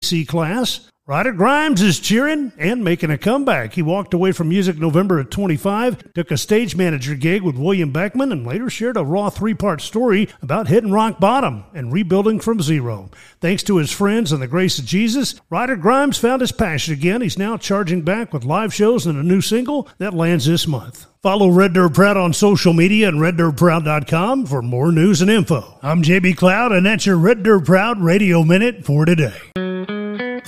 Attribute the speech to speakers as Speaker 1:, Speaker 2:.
Speaker 1: ACDC class. Ryder Grimes is cheering and making a comeback. He walked away from music November at 25, took a stage manager gig with William Beckman, and later shared a raw 3-part story about hitting rock bottom and rebuilding from zero. Thanks to his friends and the grace of Jesus, Ryder Grimes found his passion again. He's now charging back with live shows and a new single that lands this month. Follow Red Dirt Proud on social media and reddirtproud.com for more news and info. I'm JB Cloud, and that's your Red Dirt Proud Radio Minute for today.